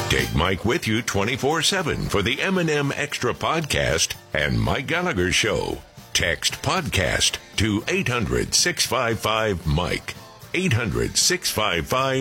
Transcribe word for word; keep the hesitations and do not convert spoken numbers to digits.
Take Mike with you twenty-four seven for the M and M Extra Podcast and Mike Gallagher Show. Text podcast to eight hundred, six five five, Mike. eight hundred, six five five